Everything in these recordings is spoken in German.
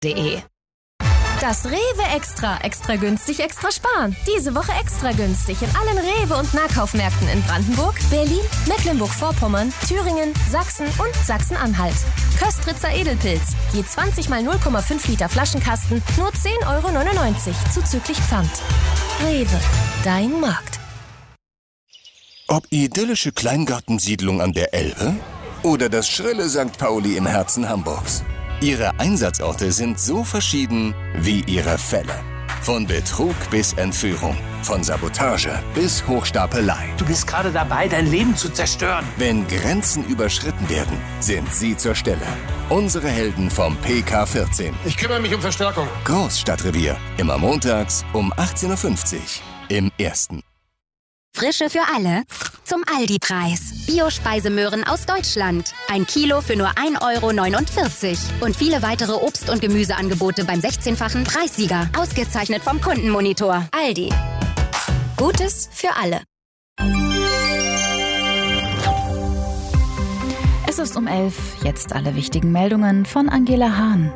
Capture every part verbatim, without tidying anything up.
de. Das Rewe Extra. Extra günstig, extra sparen. Diese Woche extra günstig in allen Rewe- und Nahkaufmärkten in Brandenburg, Berlin, Mecklenburg-Vorpommern, Thüringen, Sachsen und Sachsen-Anhalt. Köstritzer Edelpilz. Je zwanzig mal null Komma fünf Liter Flaschenkasten nur zehn Euro neunundneunzig zuzüglich Pfand. Rewe. Dein Markt. Ob idyllische Kleingartensiedlung an der Elbe oder das schrille Sankt Pauli im Herzen Hamburgs. Ihre Einsatzorte sind so verschieden wie ihre Fälle. Von Betrug bis Entführung, von Sabotage bis Hochstapelei. Du bist gerade dabei, dein Leben zu zerstören. Wenn Grenzen überschritten werden, sind sie zur Stelle. Unsere Helden vom P K vierzehn. Ich kümmere mich um Verstärkung. Großstadtrevier. Immer montags um achtzehn Uhr fünfzig im Ersten. Frische für alle zum Aldi-Preis. Bio-Speisemöhren aus Deutschland. Ein Kilo für nur ein Euro neunundvierzig. Und viele weitere Obst- und Gemüseangebote beim sechzehnfachen Preissieger. Ausgezeichnet vom Kundenmonitor. Aldi. Gutes für alle. Es ist um elf. Jetzt alle wichtigen Meldungen von Angela Hahn.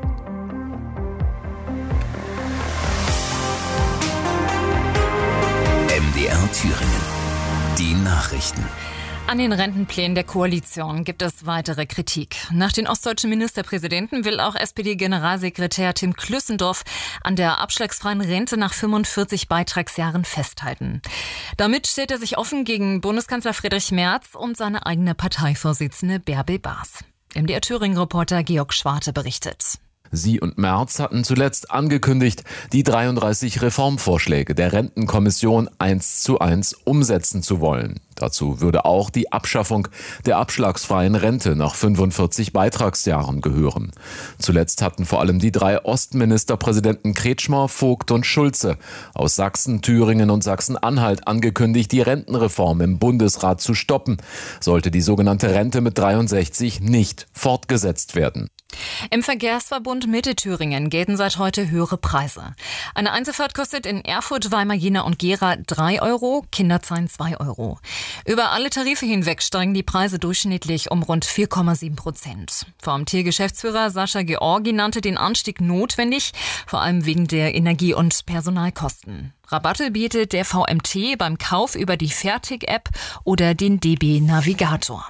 M D R Thüringen. Die Nachrichten. An den Rentenplänen der Koalition gibt es weitere Kritik. Nach den ostdeutschen Ministerpräsidenten will auch S P D-Generalsekretär Tim Klüssendorf an der abschlagsfreien Rente nach fünfundvierzig Beitragsjahren festhalten. Damit stellt er sich offen gegen Bundeskanzler Friedrich Merz und seine eigene Parteivorsitzende Bärbel Baas. M D R Thüringen-Reporter Georg Schwarte berichtet. Sie und Merz hatten zuletzt angekündigt, die dreiunddreißig Reformvorschläge der Rentenkommission eins zu eins umsetzen zu wollen. Dazu würde auch die Abschaffung der abschlagsfreien Rente nach fünfundvierzig Beitragsjahren gehören. Zuletzt hatten vor allem die drei Ostministerpräsidenten Kretschmer, Vogt und Schulze aus Sachsen, Thüringen und Sachsen-Anhalt angekündigt, die Rentenreform im Bundesrat zu stoppen, sollte die sogenannte Rente mit dreiundsechzig nicht fortgesetzt werden. Im Verkehrsverbund Mitte Thüringen gelten seit heute höhere Preise. Eine Einzelfahrt kostet in Erfurt, Weimar, Jena und Gera drei Euro, Kinderzahlen zwei Euro. Über alle Tarife hinweg steigen die Preise durchschnittlich um rund vier Komma sieben Prozent. V M T-Geschäftsführer Sascha Georgi nannte den Anstieg notwendig, vor allem wegen der Energie- und Personalkosten. Rabatte bietet der V M T beim Kauf über die Fertig-App oder den D B-Navigator.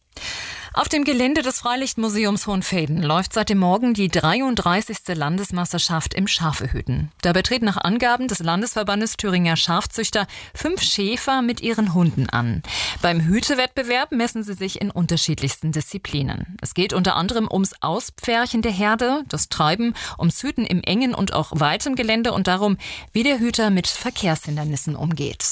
Auf dem Gelände des Freilichtmuseums Hohenfelden läuft seit dem Morgen die dreiunddreißigste Landesmeisterschaft im Schafehüten. Dabei treten nach Angaben des Landesverbandes Thüringer Schafzüchter fünf Schäfer mit ihren Hunden an. Beim Hütewettbewerb messen sie sich in unterschiedlichsten Disziplinen. Es geht unter anderem ums Auspferchen der Herde, das Treiben, ums Hüten im engen und auch weiten Gelände und darum, wie der Hüter mit Verkehrshindernissen umgeht.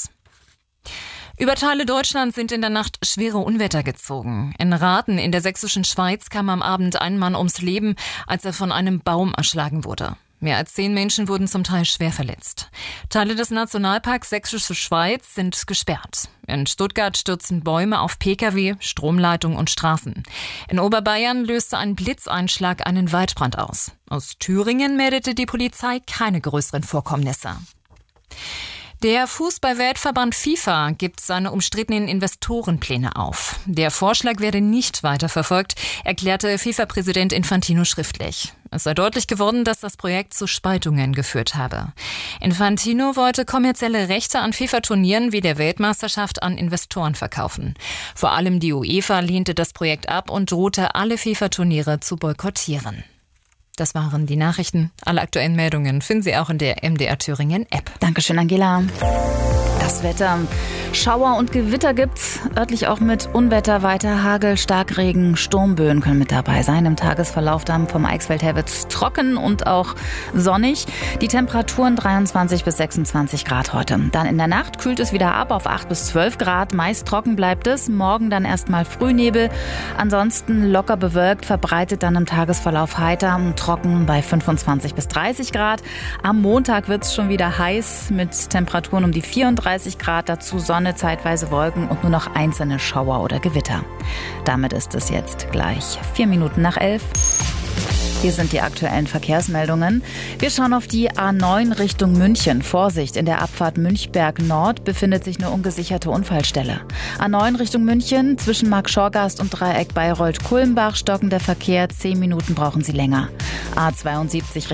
Über Teile Deutschlands sind in der Nacht schwere Unwetter gezogen. In Rathen in der sächsischen Schweiz kam am Abend ein Mann ums Leben, als er von einem Baum erschlagen wurde. Mehr als zehn Menschen wurden zum Teil schwer verletzt. Teile des Nationalparks Sächsische Schweiz sind gesperrt. In Stuttgart stürzen Bäume auf Pkw, Stromleitungen und Straßen. In Oberbayern löste ein Blitzeinschlag einen Waldbrand aus. Aus Thüringen meldete die Polizei keine größeren Vorkommnisse. Der Fußball-Weltverband FIFA gibt seine umstrittenen Investorenpläne auf. Der Vorschlag werde nicht weiterverfolgt, erklärte FIFA-Präsident Infantino schriftlich. Es sei deutlich geworden, dass das Projekt zu Spaltungen geführt habe. Infantino wollte kommerzielle Rechte an FIFA-Turnieren wie der Weltmeisterschaft an Investoren verkaufen. Vor allem die UEFA lehnte das Projekt ab und drohte, alle FIFA-Turniere zu boykottieren. Das waren die Nachrichten. Alle aktuellen Meldungen finden Sie auch in der M D R Thüringen App. Dankeschön, Angela. Das Wetter. Schauer und Gewitter gibt's. Örtlich auch mit Unwetter, weiter Hagel, Starkregen, Sturmböen können mit dabei sein. Im Tagesverlauf dann vom Eichsfeld her wird's trocken und auch sonnig. Die Temperaturen dreiundzwanzig bis sechsundzwanzig Grad heute. Dann in der Nacht kühlt es wieder ab auf acht bis zwölf Grad. Meist trocken bleibt es. Morgen dann erstmal Frühnebel. Ansonsten locker bewölkt, verbreitet dann im Tagesverlauf heiter und trocken bei fünfundzwanzig bis dreißig Grad. Am Montag wird's schon wieder heiß mit Temperaturen um die vierunddreißig Grad. Dazu Sonne, zeitweise Wolken und nur noch einzelne Schauer oder Gewitter. Damit ist es jetzt gleich vier Minuten nach elf. Hier sind die aktuellen Verkehrsmeldungen. Wir schauen auf die A neun Richtung München. Vorsicht, in der Abfahrt Münchberg Nord befindet sich eine ungesicherte Unfallstelle. A neun Richtung München, zwischen Markt-Schorgast und Dreieck Bayreuth-Kulmbach stockender Verkehr. Zehn Minuten brauchen Sie länger. A zweiundsiebzig